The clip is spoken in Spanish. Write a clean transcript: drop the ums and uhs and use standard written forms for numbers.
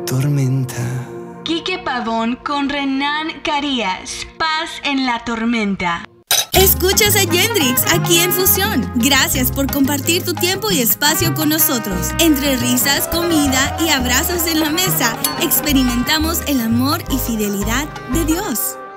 tormenta. Quique Pavón con Renan Carías. Paz en la tormenta. Escuchas a Yendrix aquí en Fusión. Gracias por compartir tu tiempo y espacio con nosotros. Entre risas, comida y abrazos en la mesa, experimentamos el amor y fidelidad de Dios.